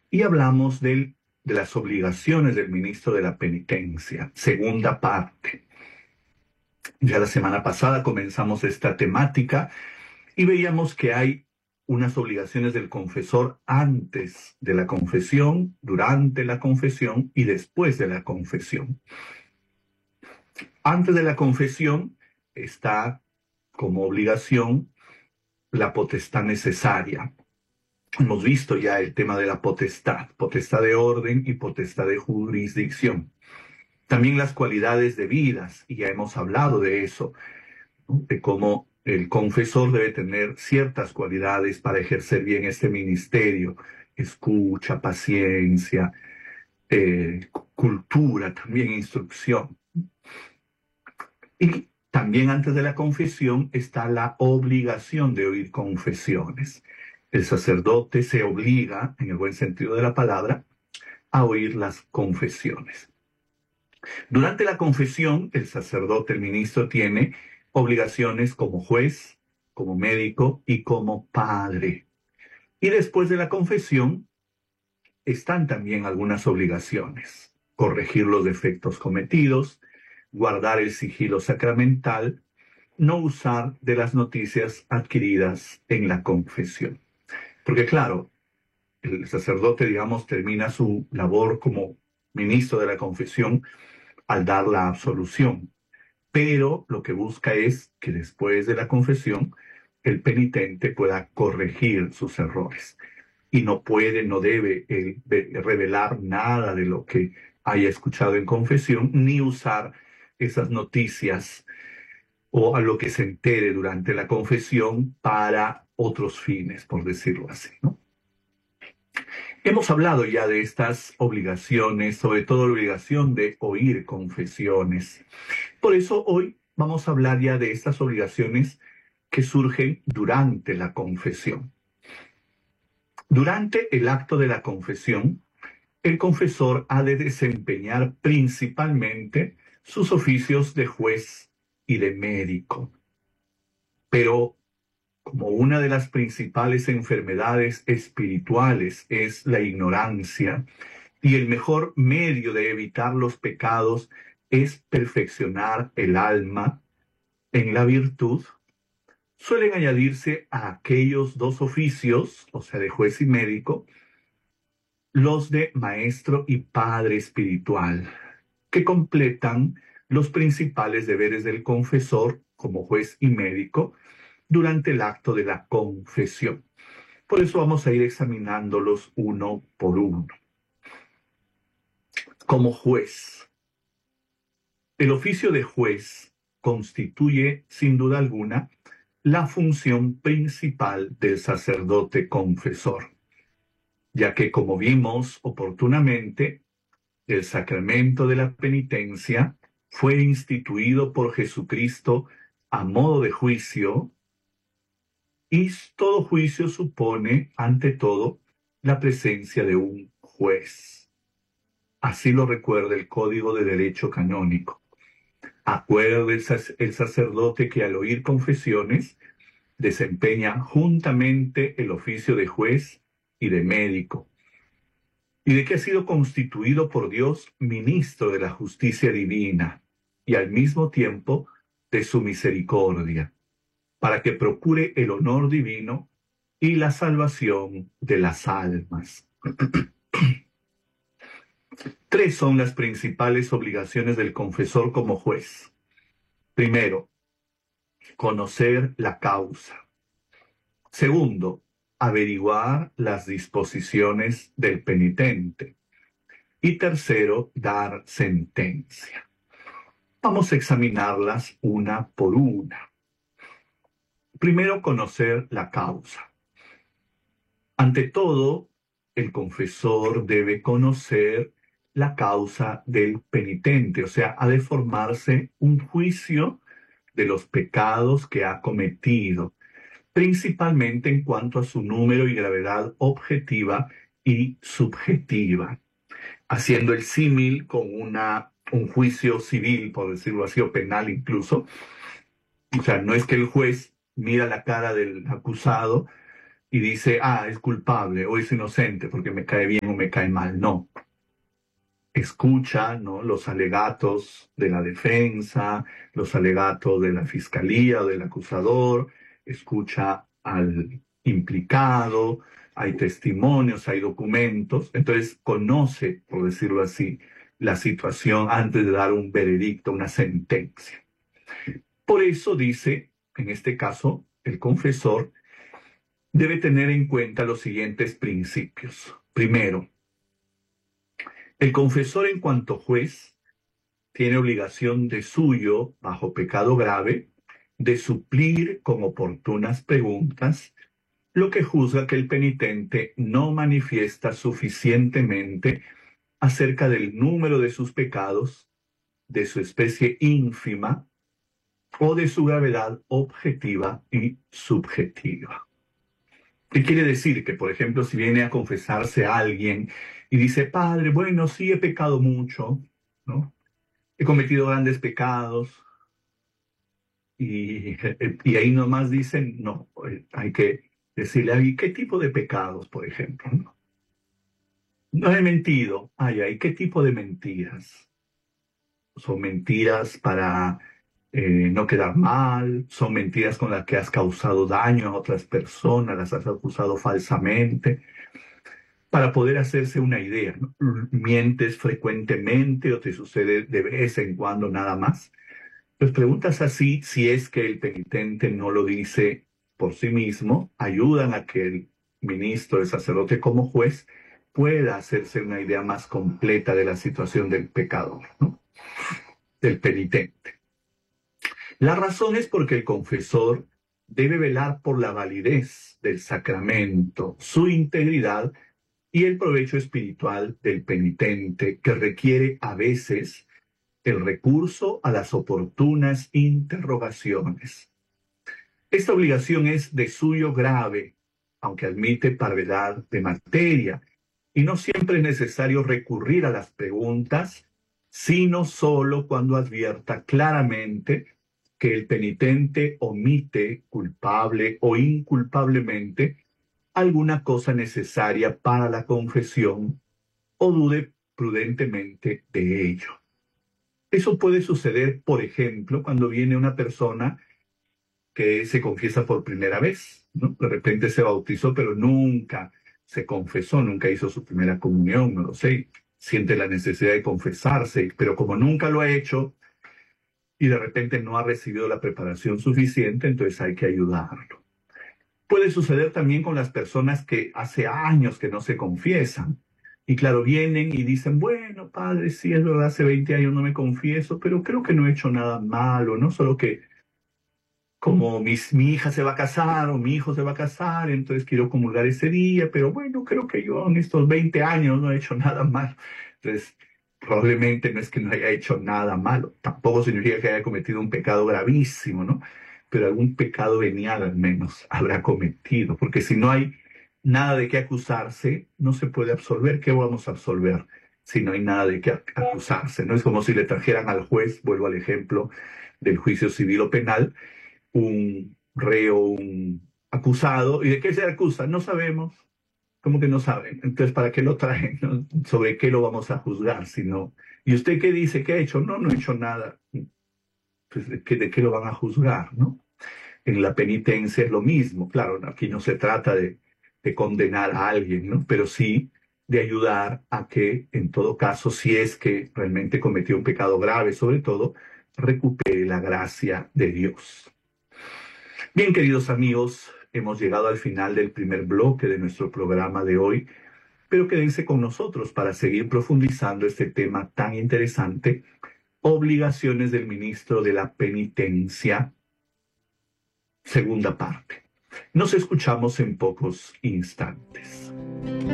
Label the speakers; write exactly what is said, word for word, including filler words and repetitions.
Speaker 1: y hablamos del, de las obligaciones del ministro de la penitencia, segunda parte. Ya la semana pasada comenzamos esta temática y veíamos que hay unas obligaciones del confesor antes de la confesión, durante la confesión y después de la confesión. Antes de la confesión está como obligación la potestad necesaria. Hemos visto ya el tema de la potestad, potestad de orden y potestad de jurisdicción. También las cualidades debidas, y ya hemos hablado de eso, ¿no? De cómo el confesor debe tener ciertas cualidades para ejercer bien este ministerio: escucha, paciencia, eh, cultura, también instrucción. Y también antes de la confesión está la obligación de oír confesiones. El sacerdote se obliga, en el buen sentido de la palabra, a oír las confesiones. Durante la confesión, el sacerdote, el ministro, tiene obligaciones como juez, como médico y como padre. Y después de la confesión están también algunas obligaciones: corregir los defectos cometidos, guardar el sigilo sacramental, no usar de las noticias adquiridas en la confesión. Porque claro, el sacerdote, digamos, termina su labor como ministro de la confesión al dar la absolución, pero lo que busca es que después de la confesión el penitente pueda corregir sus errores y no puede, no debe eh, revelar nada de lo que haya escuchado en confesión, ni usar esas noticias o a lo que se entere durante la confesión para otros fines, por decirlo así, ¿no? Hemos hablado ya de estas obligaciones, sobre todo la obligación de oír confesiones. Por eso hoy vamos a hablar ya de estas obligaciones que surgen durante la confesión. Durante el acto de la confesión, el confesor ha de desempeñar principalmente sus oficios de juez y de médico. Pero como una de las principales enfermedades espirituales es la ignorancia, y el mejor medio de evitar los pecados es perfeccionar el alma en la virtud, suelen añadirse a aquellos dos oficios, o sea, de juez y médico, los de maestro y padre espiritual, que completan los principales deberes del confesor como juez y médico durante el acto de la confesión. Por eso vamos a ir examinándolos uno por uno. Como juez, el oficio de juez constituye, sin duda alguna, la función principal del sacerdote confesor, ya que, como vimos oportunamente, el sacramento de la penitencia fue instituido por Jesucristo a modo de juicio, y todo juicio supone, ante todo, la presencia de un juez. Así lo recuerda el Código de Derecho Canónico. Acuérdese el sacerdote que al oír confesiones desempeña juntamente el oficio de juez y de médico, y de que ha sido constituido por Dios ministro de la justicia divina y al mismo tiempo de su misericordia, para que procure el honor divino y la salvación de las almas. Tres son las principales obligaciones del confesor como juez. Primero, conocer la causa. Segundo, averiguar las disposiciones del penitente. Y tercero, dar sentencia. Vamos a examinarlas una por una. Primero, conocer la causa. Ante todo, el confesor debe conocer la causa del penitente, o sea, ha de formarse un juicio de los pecados que ha cometido, principalmente en cuanto a su número y gravedad objetiva y subjetiva, haciendo el símil con una, un juicio civil, por decirlo así, o penal incluso. O sea, no es que el juez mira la cara del acusado y dice, ah, es culpable o es inocente porque me cae bien o me me cae mal, no. Escucha, ¿no?, los alegatos de la defensa, los alegatos de la fiscalía o del acusador, escucha al implicado, hay testimonios, hay documentos, entonces conoce, por decirlo así, la situación antes de dar un veredicto, una sentencia. Por eso dice, en este caso, el confesor debe tener en cuenta los siguientes principios. Primero, el confesor en cuanto juez tiene obligación de suyo, bajo pecado grave, de suplir con oportunas preguntas lo que juzga que el penitente no manifiesta suficientemente acerca del número de sus pecados, de su especie ínfima o de su gravedad objetiva y subjetiva. ¿Qué quiere decir? Que, por ejemplo, si viene a confesarse a alguien y dice, padre, bueno, sí he pecado mucho, ¿no? He cometido grandes pecados, y, y ahí nomás dicen, no, hay que decirle, ¿y qué tipo de pecados, por ejemplo? No, no he mentido. Ay, ay, ¿qué tipo de mentiras? ¿Son mentiras para eh, no quedar mal? ¿Son mentiras con las que has causado daño a otras personas, las has acusado falsamente? Para poder hacerse una idea, ¿no? ¿Mientes frecuentemente o te sucede de vez en cuando nada más? Pues preguntas así, si es que el penitente no lo dice por sí mismo, ayudan a que el ministro, el sacerdote como juez, pueda hacerse una idea más completa de la situación del pecador, ¿no?, del penitente. La razón es porque el confesor debe velar por la validez del sacramento, su integridad y el provecho espiritual del penitente, que requiere a veces el recurso a las oportunas interrogaciones. Esta obligación es de suyo grave, aunque admite parvedad de materia, y no siempre es necesario recurrir a las preguntas, sino solo cuando advierta claramente que el penitente omite, culpable o inculpablemente, alguna cosa necesaria para la confesión o dude prudentemente de ello. Eso puede suceder, por ejemplo, cuando viene una persona que se confiesa por primera vez, ¿no? De repente se bautizó, pero nunca se confesó, nunca hizo su primera comunión, no lo sé, siente la necesidad de confesarse, pero como nunca lo ha hecho y de repente no ha recibido la preparación suficiente, entonces hay que ayudarlo. Puede suceder también con las personas que hace años que no se confiesan. Y claro, vienen y dicen, bueno, padre, sí, es verdad, hace veinte años no me confieso, pero creo que no he hecho nada malo, ¿no? Solo que como mis, mi hija se va a casar o mi hijo se va a casar, entonces quiero comulgar ese día, pero bueno, creo que yo en estos veinte años no he hecho nada malo. Entonces, probablemente no es que no haya hecho nada malo, tampoco significa que haya cometido un pecado gravísimo, ¿no? Pero algún pecado venial al menos habrá cometido, porque si no hay nada de qué acusarse, no se puede absolver. ¿Qué vamos a absolver si no hay nada de qué acusarse? No es como si le trajeran al juez, vuelvo al ejemplo del juicio civil o penal, un reo, un acusado, ¿y de qué se acusa? No sabemos. ¿Cómo que no saben? Entonces, ¿para qué lo traen? ¿No? ¿Sobre qué lo vamos a juzgar si no? ¿Y usted qué dice? ¿Qué ha hecho? No, no he hecho nada. Pues, ¿de qué, de qué lo van a juzgar, no? En la penitencia es lo mismo. Claro, aquí no se trata de, de condenar a alguien, ¿no? Pero sí de ayudar a que, en todo caso, si es que realmente cometió un pecado grave, sobre todo, recupere la gracia de Dios. Bien, queridos amigos, hemos llegado al final del primer bloque de nuestro programa de hoy, pero quédense con nosotros para seguir profundizando este tema tan interesante, obligaciones del ministro de la penitencia, segunda parte. Nos escuchamos en pocos instantes.